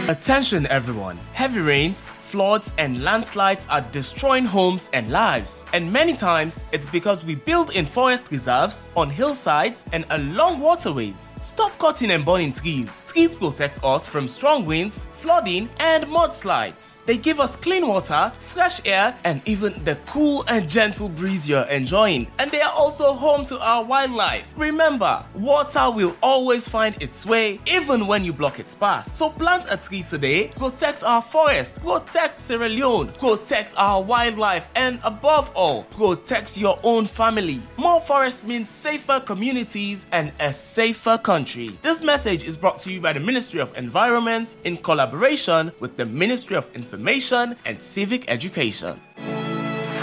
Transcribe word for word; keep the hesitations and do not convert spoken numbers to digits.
Attention everyone, heavy rains, floods and landslides are destroying homes and lives. And many times, it's because we build in forest reserves, on hillsides and along waterways. Stop cutting and burning trees. Trees protect us from strong winds, flooding and mudslides. They give us clean water, fresh air and even the cool and gentle breeze you're enjoying. And they are also home to our wildlife. Remember, water will always find its way even when you block its path. So plant a tree today, protect our forest, protect Sierra Leone, protect our wildlife and above all, protect your own family. More forest means safer communities and a safer country. This message is brought to you by the Ministry of Environment in collaboration with the Ministry of Information and Civic Education.